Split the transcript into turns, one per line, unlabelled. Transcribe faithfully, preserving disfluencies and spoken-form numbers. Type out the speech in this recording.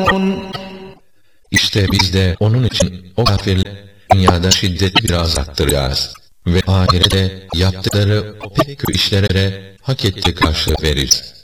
İşte biz de onun için o kafirlere dünyada şiddetli bir azattıracağız ve ahirete yaptıkları o pek kötü işlere hak ettiği karşılık veririz.